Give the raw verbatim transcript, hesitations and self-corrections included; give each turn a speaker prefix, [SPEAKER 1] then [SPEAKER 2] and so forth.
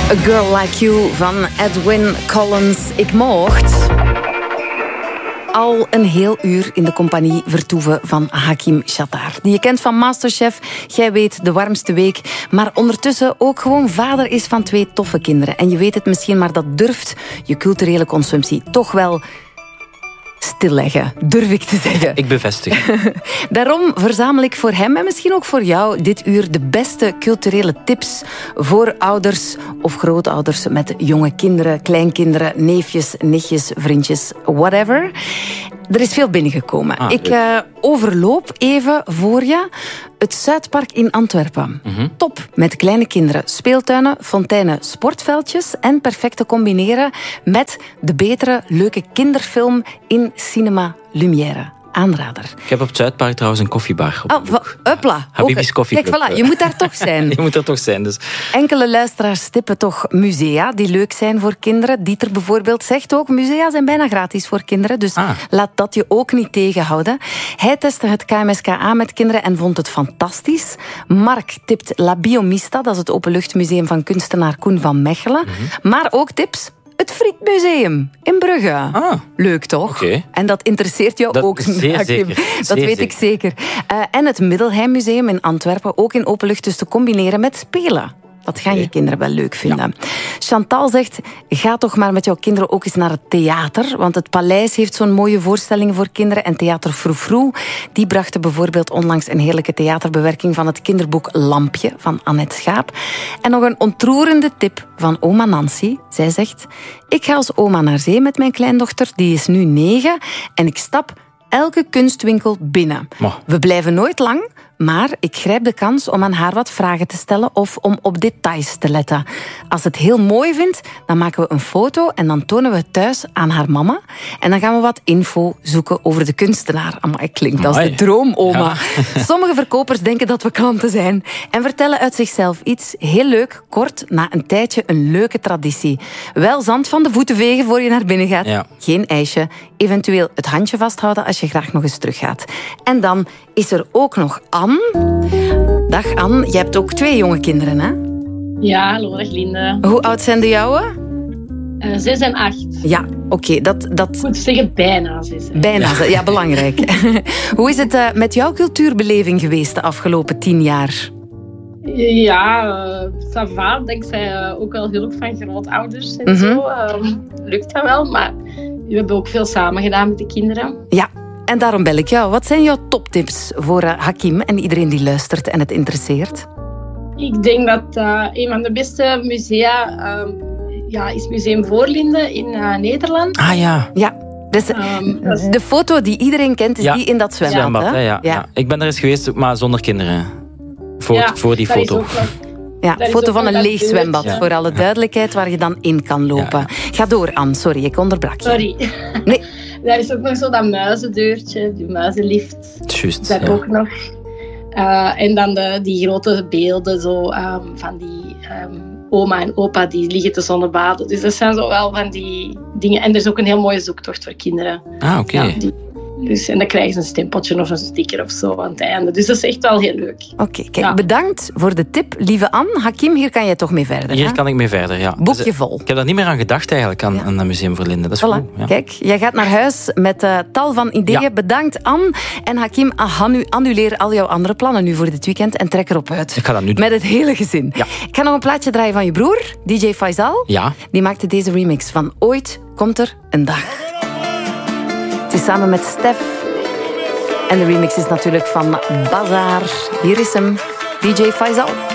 [SPEAKER 1] A Girl Like You van Edwyn Collins. Ik mocht al een heel uur in de compagnie vertoeven van Hakim Shatar. Die je kent van Masterchef, jij weet de warmste week, maar ondertussen ook gewoon vader is van twee toffe kinderen. En je weet het misschien, maar dat durft je culturele consumptie toch wel stilleggen, durf ik te zeggen.
[SPEAKER 2] Ik bevestig.
[SPEAKER 1] Daarom verzamel ik voor hem en misschien ook voor jou dit uur de beste culturele tips voor ouders of grootouders met jonge kinderen, kleinkinderen, neefjes, nichtjes, vriendjes, whatever. Er is veel binnengekomen. Ah, ik uh, overloop even voor je het Zuidpark in Antwerpen. Mm-hmm. Top, met kleine kinderen. Speeltuinen, fonteinen, sportveldjes en perfect te combineren met de betere, leuke kinderfilm in Cinema Lumière. Aanrader.
[SPEAKER 2] Ik heb op het Zuidpark trouwens een koffiebar. Op
[SPEAKER 1] oh, uppla.
[SPEAKER 2] Habibi's Koffieclub.
[SPEAKER 1] Kijk, voilà, je moet daar toch zijn.
[SPEAKER 2] je moet er toch zijn. Dus.
[SPEAKER 1] Enkele luisteraars tippen toch musea die leuk zijn voor kinderen. Dieter bijvoorbeeld zegt ook, musea zijn bijna gratis voor kinderen. Dus ah. laat dat je ook niet tegenhouden. Hij testte het K M S K A met kinderen en vond het fantastisch. Mark tipt La Biomista, dat is het openluchtmuseum van kunstenaar Koen van Mechelen. Mm-hmm. Maar ook tips... Het Frietmuseum in Brugge. Ah, leuk, toch?
[SPEAKER 2] Okay.
[SPEAKER 1] En dat interesseert jou
[SPEAKER 2] dat
[SPEAKER 1] ook.
[SPEAKER 2] Zeer zeker.
[SPEAKER 1] Dat
[SPEAKER 2] zeer
[SPEAKER 1] weet
[SPEAKER 2] zeker.
[SPEAKER 1] ik zeker. Uh, en het Middelheim Museum in Antwerpen, ook in openlucht, dus te combineren met spelen. Dat gaan je kinderen wel leuk vinden. Ja. Chantal zegt, ga toch maar met jouw kinderen ook eens naar het theater. Want het Paleis heeft zo'n mooie voorstellingen voor kinderen. En Theater Froufrou, die brachten bijvoorbeeld onlangs een heerlijke theaterbewerking van het kinderboek Lampje van Annette Schaap. En nog een ontroerende tip van oma Nancy. Zij zegt, ik ga als oma naar zee met mijn kleindochter. Die is nu negen. En ik stap elke kunstwinkel binnen. Ma. We blijven nooit lang... Maar ik grijp de kans om aan haar wat vragen te stellen of om op details te letten. Als ze het heel mooi vindt, dan maken we een foto en dan tonen we het thuis aan haar mama. En dan gaan we wat info zoeken over de kunstenaar. Amai, klinkt als de droomoma. Ja. Sommige verkopers denken dat we klanten zijn en vertellen uit zichzelf iets. Heel leuk, kort, na een tijdje een leuke traditie. Wel zand van de voeten vegen voor je naar binnen gaat. Ja. Geen ijsje. Eventueel het handje vasthouden als je graag nog eens teruggaat. En dan is er ook nog Anne. Dag Anne, jij hebt ook twee jonge kinderen, hè?
[SPEAKER 3] Ja, hallo, dag Linde.
[SPEAKER 1] Hoe oud zijn de jouwe?
[SPEAKER 3] Uh, zes en acht.
[SPEAKER 1] Ja, oké. Okay, dat, dat...
[SPEAKER 3] Ik moet zeggen bijna zes.
[SPEAKER 1] Bijna zes, ja, belangrijk. Hoe is het uh, met jouw cultuurbeleving geweest de afgelopen tien jaar?
[SPEAKER 3] Ja, uh, ça va, dankzij uh, ook wel hulp van grootouders en mm-hmm. zo. Uh, lukt dat wel, maar we hebben ook veel samen gedaan met de kinderen.
[SPEAKER 1] Ja. En daarom bel ik jou. Wat zijn jouw toptips voor uh, Hakim en iedereen die luistert en het interesseert?
[SPEAKER 3] Ik denk dat uh, een van de beste musea uh, ja, is Museum Voorlinden in uh, Nederland.
[SPEAKER 2] Ah ja.
[SPEAKER 1] Ja. Dus um, de foto die iedereen kent is ja. die in dat zwembad.
[SPEAKER 2] zwembad
[SPEAKER 1] hè?
[SPEAKER 2] Hè, ja. Ja. Ja. Ik ben er eens geweest, maar zonder kinderen. Voor, ja, voor die foto.
[SPEAKER 1] Ja, een foto van een leeg zwembad, ja. voor alle duidelijkheid, waar je dan in kan lopen. Ja, ja. Ga door, Anne. Sorry, ik onderbrak je.
[SPEAKER 3] Sorry.
[SPEAKER 1] Nee.
[SPEAKER 3] Daar is ook nog zo dat muizendeurtje, die muizenlift.
[SPEAKER 2] Juist,
[SPEAKER 3] dat
[SPEAKER 2] ja.
[SPEAKER 3] ook nog. Uh, en dan de, die grote beelden zo, um, van die um, oma en opa die liggen te zonnebaden. Dus dat zijn zo wel van die dingen. En er is ook een heel mooie zoektocht voor kinderen.
[SPEAKER 2] Ah, oké. Okay.
[SPEAKER 3] Ja, Dus, en dan krijgen ze een stempeltje of een sticker of zo aan het einde. Dus dat is echt wel heel leuk.
[SPEAKER 1] Oké, okay, kijk, ja. bedankt voor de tip, lieve Anne. Hakim, hier kan jij toch mee verder?
[SPEAKER 2] Hier
[SPEAKER 1] hè?
[SPEAKER 2] kan ik mee verder, ja.
[SPEAKER 1] Boekje
[SPEAKER 2] dus,
[SPEAKER 1] vol.
[SPEAKER 2] Ik heb daar niet meer aan gedacht eigenlijk, aan, ja. aan het Museum Voorlinden. Dat is
[SPEAKER 1] voilà.
[SPEAKER 2] goed. Ja.
[SPEAKER 1] Kijk, jij gaat naar huis met uh, tal van ideeën. Ja. Bedankt, Anne. En Hakim, annuleer al jouw andere plannen nu voor dit weekend en trek erop uit.
[SPEAKER 2] Ik ga dat nu doen.
[SPEAKER 1] Met het hele gezin. Ja. Ik ga nog een plaatje draaien van je broer, D J Faisal.
[SPEAKER 2] Ja.
[SPEAKER 1] Die maakte deze remix van Ooit komt er een dag. Het is samen met Stef. En de remix is natuurlijk van Bazaar. Hier is hem, D J Faisal.